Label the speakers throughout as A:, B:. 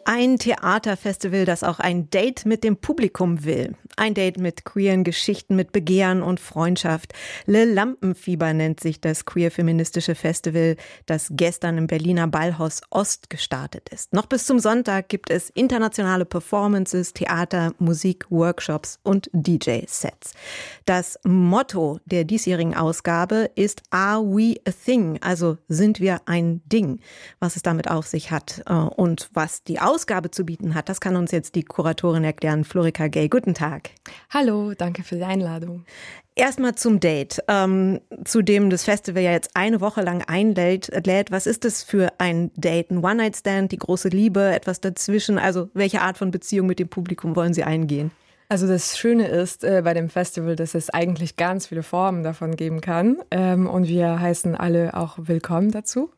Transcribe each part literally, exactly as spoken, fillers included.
A: Ein Theaterfestival, das auch ein Date mit dem Publikum will. Ein Date mit queeren Geschichten, mit Begehren und Freundschaft. Le Lampenfieber nennt sich das queer-feministische Festival, das gestern im Berliner Ballhaus Ost gestartet ist. Noch bis zum Sonntag gibt es internationale Performances, Theater, Musik, Workshops und D J-Sets. Das Motto der diesjährigen Ausgabe ist Are We a Thing? Also sind wir ein Ding? Was es damit auf sich hat und was die Ausgabe zu bieten hat, das kann uns jetzt die Kuratorin erklären, Florika Gay. Guten Tag.
B: Hallo, danke für die Einladung.
A: Erstmal zum Date, ähm, zu dem das Festival ja jetzt eine Woche lang einlädt. Was ist das für ein Date? Ein One-Night-Stand, die große Liebe, etwas dazwischen? Also welche Art von Beziehung mit dem Publikum wollen Sie eingehen?
B: Also das Schöne ist äh, bei dem Festival, dass es eigentlich ganz viele Formen davon geben kann. Ähm, und wir heißen alle auch willkommen dazu.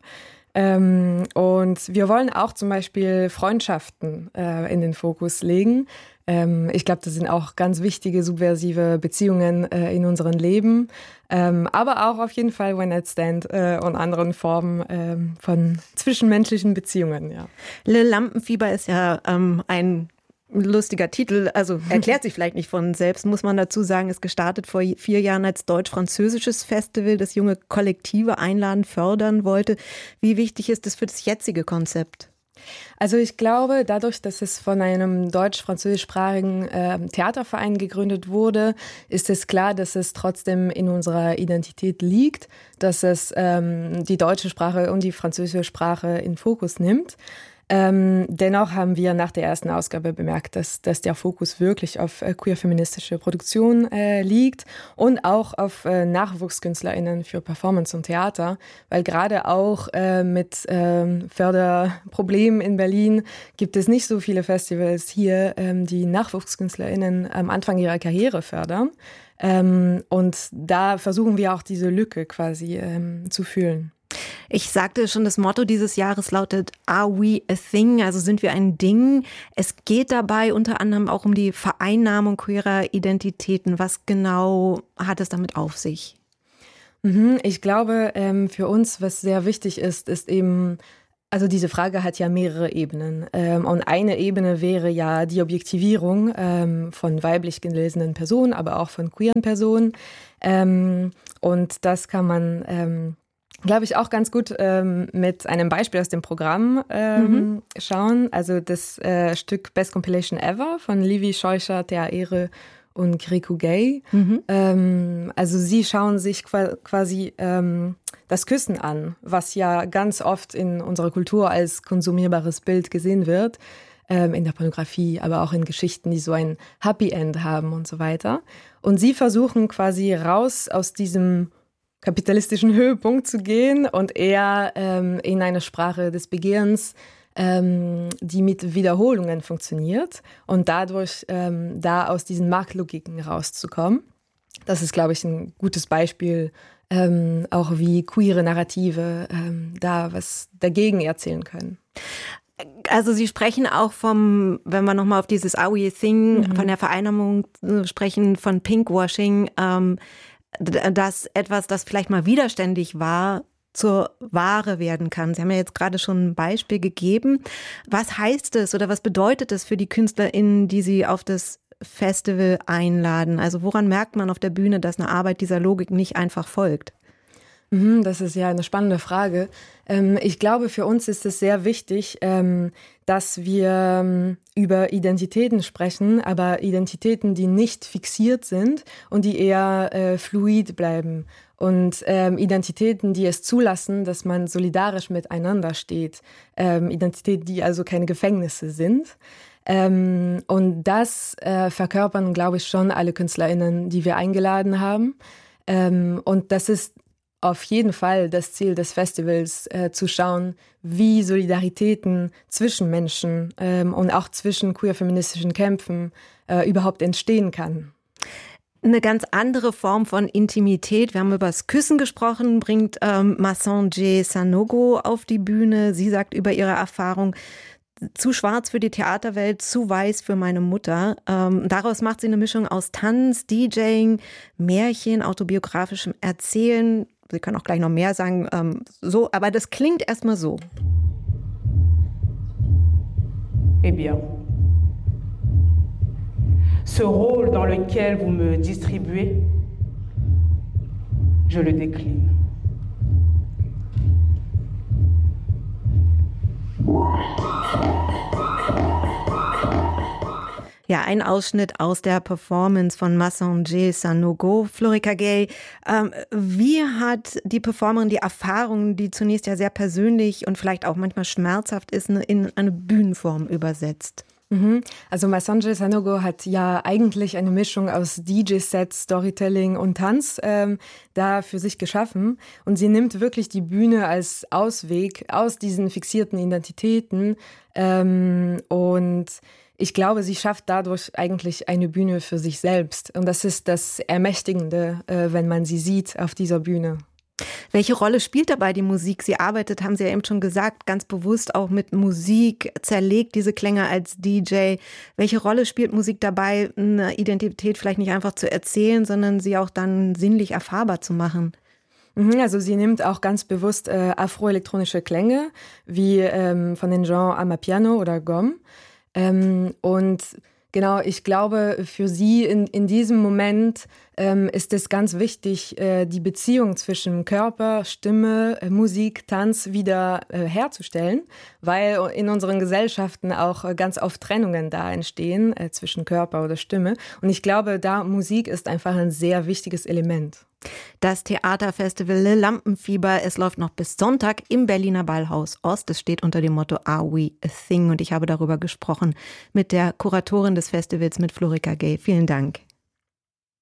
B: Ähm, und wir wollen auch zum Beispiel Freundschaften äh, in den Fokus legen. Ähm, ich glaube, das sind auch ganz wichtige, subversive Beziehungen äh, in unserem Leben. Ähm, aber auch auf jeden Fall One-Night-Stand äh, und anderen Formen ähm, von zwischenmenschlichen Beziehungen. Ja.
A: Le Lampenfieber ist ja ähm, ein lustiger Titel, also erklärt sich vielleicht nicht von selbst, muss man dazu sagen, ist gestartet vor vier Jahren als deutsch-französisches Festival, das junge Kollektive einladen, fördern wollte. Wie wichtig ist das für das jetzige Konzept?
B: Also ich glaube, dadurch, dass es von einem deutsch-französischsprachigen äh, Theaterverein gegründet wurde, ist es klar, dass es trotzdem in unserer Identität liegt, dass es ähm, die deutsche Sprache und die französische Sprache in Fokus nimmt. Ähm, dennoch haben wir nach der ersten Ausgabe bemerkt, dass, dass der Fokus wirklich auf äh, queer-feministische Produktion äh, liegt und auch auf äh, NachwuchskünstlerInnen für Performance und Theater, weil gerade auch äh, mit äh, Förderproblemen in Berlin gibt es nicht so viele Festivals hier, ähm, die NachwuchskünstlerInnen am Anfang ihrer Karriere fördern. Ähm, und da versuchen wir auch diese Lücke quasi ähm, zu füllen.
A: Ich sagte schon, das Motto dieses Jahres lautet Are we a thing? Also sind wir ein Ding? Es geht dabei unter anderem auch um die Vereinnahmung queerer Identitäten. Was genau hat es damit auf sich?
B: Ich glaube, für uns, was sehr wichtig ist, ist eben, also diese Frage hat ja mehrere Ebenen. Und eine Ebene wäre ja die Objektivierung von weiblich gelesenen Personen, aber auch von queeren Personen. Und das kann man, glaube ich, auch ganz gut ähm, mit einem Beispiel aus dem Programm ähm, mhm. schauen. Also das äh, Stück Best Compilation Ever von Livy Scheucher, Thea Ehre und Kirikou Gay. Mhm. Ähm, also sie schauen sich qua- quasi ähm, das Küssen an, was ja ganz oft in unserer Kultur als konsumierbares Bild gesehen wird. Ähm, in der Pornografie, aber auch in Geschichten, die so ein Happy End haben und so weiter. Und sie versuchen quasi raus aus diesem kapitalistischen Höhepunkt zu gehen und eher ähm, in eine Sprache des Begehrens, ähm, die mit Wiederholungen funktioniert und dadurch ähm, da aus diesen Marktlogiken rauszukommen. Das ist, glaube ich, ein gutes Beispiel, ähm, auch wie queere Narrative ähm, da was dagegen erzählen können.
A: Also Sie sprechen auch vom, wenn wir nochmal auf dieses Are We a Thing, mhm. von der Vereinnahmung sprechen, von Pinkwashing, ähm, dass etwas, das vielleicht mal widerständig war, zur Ware werden kann. Sie haben ja jetzt gerade schon ein Beispiel gegeben. Was heißt es oder was bedeutet es für die KünstlerInnen, die Sie auf das Festival einladen? Also woran merkt man auf der Bühne, dass eine Arbeit dieser Logik nicht einfach folgt?
B: Das ist ja eine spannende Frage. Ich glaube, für uns ist es sehr wichtig, dass wir über Identitäten sprechen, aber Identitäten, die nicht fixiert sind und die eher fluid bleiben. Und Identitäten, die es zulassen, dass man solidarisch miteinander steht. Identitäten, die also keine Gefängnisse sind. Und das verkörpern, glaube ich, schon alle KünstlerInnen, die wir eingeladen haben. Und das ist auf jeden Fall das Ziel des Festivals, äh, zu schauen, wie Solidaritäten zwischen Menschen ähm, und auch zwischen queer-feministischen Kämpfen äh, überhaupt entstehen kann.
A: Eine ganz andere Form von Intimität. Wir haben über das Küssen gesprochen, bringt ähm, Masson-J. Sanogo auf die Bühne. Sie sagt über ihre Erfahrung, zu schwarz für die Theaterwelt, zu weiß für meine Mutter. Ähm, daraus macht sie eine Mischung aus Tanz, DJing, Märchen, autobiografischem Erzählen. Sie können auch gleich noch mehr sagen, ähm, so, aber das klingt erstmal so.
C: Eh bien, ce rôle dans lequel vous me distribuez, je le décline.
A: Ja, ein Ausschnitt aus der Performance von Massanger Sanogo. Florika Gay, ähm, wie hat die Performerin die Erfahrung, die zunächst ja sehr persönlich und vielleicht auch manchmal schmerzhaft ist, in eine Bühnenform übersetzt?
B: Mhm. Also Massanger Sanogo hat ja eigentlich eine Mischung aus D J-Set, Storytelling und Tanz ähm, da für sich geschaffen. Und sie nimmt wirklich die Bühne als Ausweg aus diesen fixierten Identitäten. Ähm, und ich glaube, sie schafft dadurch eigentlich eine Bühne für sich selbst. Und das ist das Ermächtigende, äh, wenn man sie sieht auf dieser Bühne.
A: Welche Rolle spielt dabei die Musik? Sie arbeitet, haben Sie ja eben schon gesagt, ganz bewusst auch mit Musik, zerlegt diese Klänge als D J. Welche Rolle spielt Musik dabei, eine Identität vielleicht nicht einfach zu erzählen, sondern sie auch dann sinnlich erfahrbar zu machen?
B: Also sie nimmt auch ganz bewusst äh, afroelektronische Klänge, wie ähm, von den Genres Amapiano oder Gom. Ähm, und genau, ich glaube, für sie in, in diesem Moment ähm, ist es ganz wichtig, äh, die Beziehung zwischen Körper, Stimme, äh, Musik, Tanz wieder äh, herzustellen, weil in unseren Gesellschaften auch äh, ganz oft Trennungen da entstehen äh, zwischen Körper oder Stimme. Und ich glaube, da Musik ist einfach ein sehr wichtiges Element.
A: Das Theaterfestival Le Lampenfieber, es läuft noch bis Sonntag im Berliner Ballhaus Ost. Es steht unter dem Motto Are We a Thing? Und ich habe darüber gesprochen mit der Kuratorin des Festivals, mit Florika Gay. Vielen Dank.